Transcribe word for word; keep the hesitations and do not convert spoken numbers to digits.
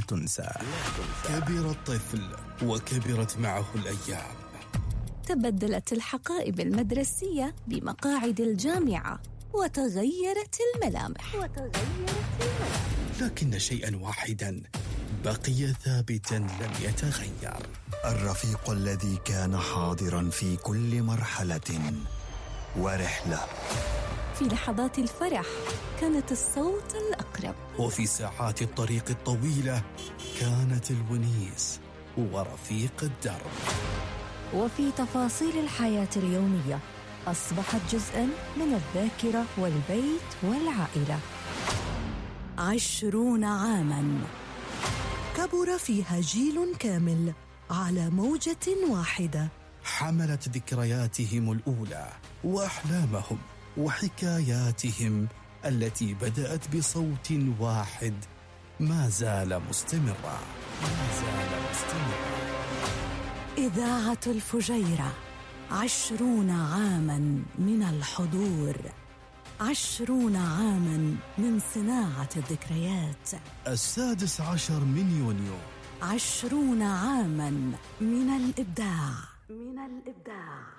تنسى. كبر الطفل وكبرت معه الأيام. تبدلت الحقائب المدرسية بمقاعد الجامعة وتغيرت الملامح وتغيرت الملامح لكن شيئا واحدا بقي ثابتا لم يتغير: الرفيق الذي كان حاضرا في كل مرحلة ورحلة. في لحظات الفرح كانت الصوت الأقرب، وفي ساعات الطريق الطويلة كانت الونيس ورفيق الدرب. وفي تفاصيل الحياة اليومية أصبحت جزءاً من الذاكرة والبيت والعائلة. عشرون عاماً كبر فيها جيل كامل على موجة واحدة، حملت ذكرياتهم الأولى وأحلامهم وحكاياتهم التي بدأت بصوت واحد ما زال مستمرا ما زال مستمرا. إذاعة الفجيرة، عشرون عاماً من الحضور، عشرون عاماً من صناعة الذكريات. السادس عشر من يونيو، عشرون عاماً من الإبداع من الإبداع.